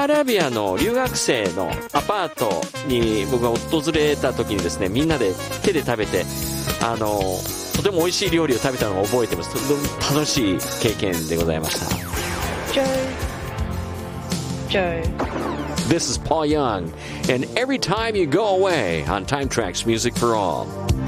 アラビアの留学生のアパートに僕が訪れた時にですね、みんなで手で食べてとても美味しい料理を食べたのを覚えてます。とても楽しい経験でございました。 Joe This is Paul Young, and every time you go away on Time Tracks Music for All.